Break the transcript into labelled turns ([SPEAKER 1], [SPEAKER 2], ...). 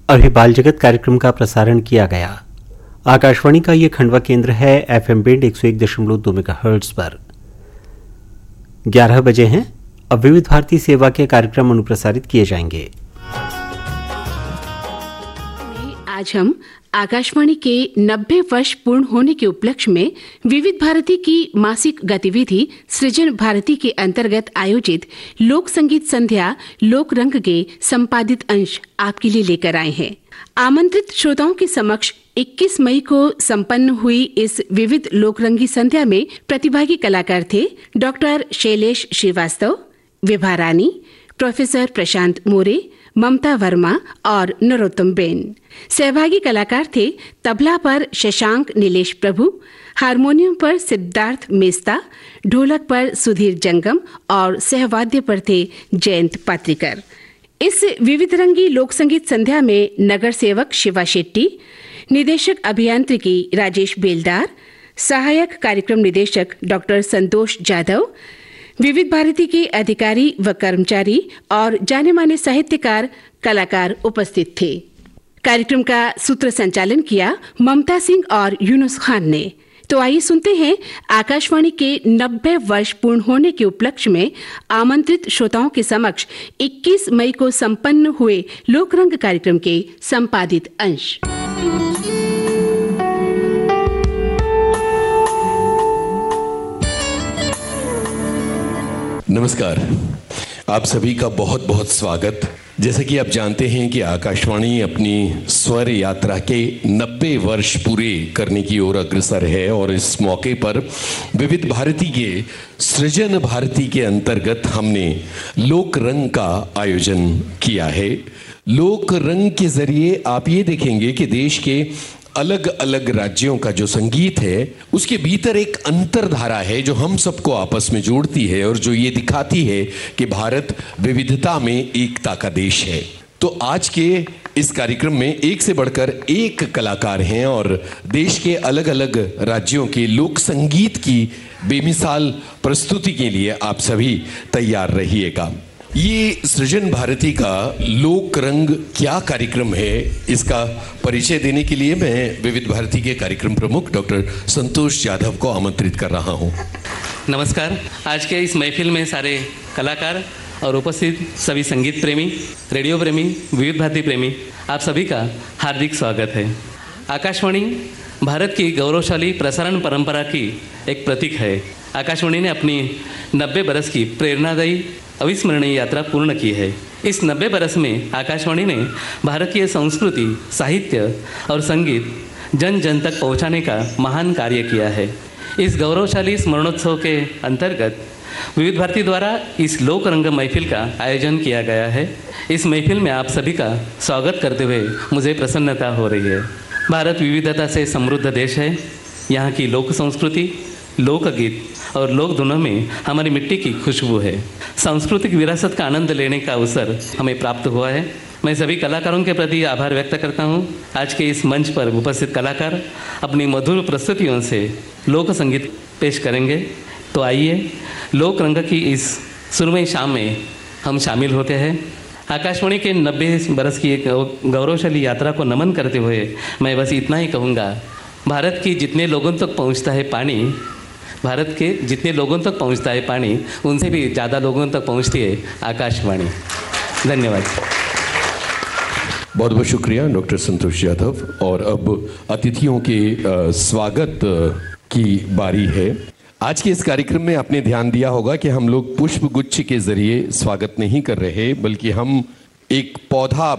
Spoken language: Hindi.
[SPEAKER 1] अभी बाल जगत कार्यक्रम का प्रसारण किया गया। आकाशवाणी का ये खंडवा केंद्र है एफएम बैंड 101.2 मेगाहर्ट्ज पर। 11 बजे हैं। अब विविध भारती सेवा के कार्यक्रम अनुप्रसारित किए जाएंगे।
[SPEAKER 2] आज हम आकाशवाणी के 90 वर्ष पूर्ण होने के उपलक्ष्य में विविध भारती की मासिक गतिविधि सृजन भारती के अंतर्गत आयोजित लोक संगीत संध्या लोक रंग के संपादित अंश आपके लिए लेकर आए हैं। आमंत्रित श्रोताओं के समक्ष 21 मई को संपन्न हुई इस विविध लोकरंगी संध्या में प्रतिभागी कलाकार थे डॉक्टर शैलेश श्रीवास्तव, विभा रानी, प्रोफेसर प्रशांत मोरे, ममता वर्मा और नरोत्तम बेन। सहभागी कलाकार थे तबला पर शशांक नीलेश प्रभु, हारमोनियम पर सिद्धार्थ मेस्ता, ढोलक पर सुधीर जंगम और सहवाद्य पर थे जयंत पात्रिकर। इस विविध रंगी लोक संगीत संध्या में नगर सेवक शिवा शेट्टी, निदेशक अभियांत्रिकी राजेश बेलदार, सहायक कार्यक्रम निदेशक डॉक्टर संतोष जाधव, विविध भारती के अधिकारी व कर्मचारी और जाने माने साहित्यकार कलाकार उपस्थित थे। कार्यक्रम का सूत्र संचालन किया ममता सिंह और यूनुस खान ने। तो आइए सुनते हैं आकाशवाणी के 90 वर्ष पूर्ण होने के उपलक्ष्य में आमंत्रित श्रोताओं के समक्ष 21 मई को संपन्न हुए लोकरंग कार्यक्रम के संपादित अंश।
[SPEAKER 3] नमस्कार, आप सभी का बहुत बहुत स्वागत। जैसे कि आप जानते हैं कि आकाशवाणी अपनी स्वर यात्रा के 90 वर्ष पूरे करने की ओर अग्रसर है और इस मौके पर विविध भारती के सृजन भारती के अंतर्गत हमने लोक रंग का आयोजन किया है। लोक रंग के जरिए आप ये देखेंगे कि देश के अलग अलग राज्यों का जो संगीत है उसके भीतर एक अंतरधारा है जो हम सबको आपस में जोड़ती है और जो ये दिखाती है कि भारत विविधता में एकता का देश है। तो आज के इस कार्यक्रम में एक से बढ़कर एक कलाकार हैं और देश के अलग अलग राज्यों के लोक संगीत की बेमिसाल प्रस्तुति के लिए आप सभी तैयार रहिएगा। ये सृजन भारती का लोक रंग क्या कार्यक्रम है, इसका परिचय देने के लिए मैं विविध भारती के कार्यक्रम प्रमुख डॉक्टर संतोष जाधव को आमंत्रित कर रहा हूँ।
[SPEAKER 4] नमस्कार। आज के इस महफिल में सारे कलाकार और उपस्थित सभी संगीत प्रेमी, रेडियो प्रेमी, विविध भारती प्रेमी, आप सभी का हार्दिक स्वागत है। आकाशवाणी भारत की गौरवशाली प्रसारण परंपरा की एक प्रतीक है। आकाशवाणी ने अपनी 90 बरस की प्रेरणादायी अविस्मरणीय यात्रा पूर्ण की है। इस 90 बरस में आकाशवाणी ने भारतीय संस्कृति, साहित्य और संगीत जन जन तक पहुंचाने का महान कार्य किया है। इस गौरवशाली स्मरणोत्सव के अंतर्गत विविध भारती द्वारा इस लोक रंग महफिल का आयोजन किया गया है। इस महफिल में आप सभी का स्वागत करते हुए मुझे प्रसन्नता हो रही है। भारत विविधता से समृद्ध देश है। यहाँ की लोक संस्कृति, लोकगीत और लोक धुनों में हमारी मिट्टी की खुशबू है। सांस्कृतिक विरासत का आनंद लेने का अवसर हमें प्राप्त हुआ है। मैं सभी कलाकारों के प्रति आभार व्यक्त करता हूँ। आज के इस मंच पर उपस्थित कलाकार अपनी मधुर प्रस्तुतियों से लोक संगीत पेश करेंगे। तो आइए लोक रंग की इस सुरमई शाम में हम शामिल होते हैं। आकाशवाणी के 90 बरस की एक गौरवशाली यात्रा को नमन करते हुए मैं बस इतना ही कहूँगा, भारत के जितने लोगों तक पहुँचता है पानी, उनसे भी ज़्यादा लोगों तक पहुँचती है आकाशवाणी। धन्यवाद।
[SPEAKER 3] बहुत बहुत शुक्रिया डॉक्टर संतोष यादव। और अब अतिथियों के स्वागत की बारी है। आज के इस कार्यक्रम में आपने ध्यान दिया होगा कि हम लोग पुष्प गुच्छ के जरिए स्वागत नहीं कर रहे, बल्कि हम एक पौधा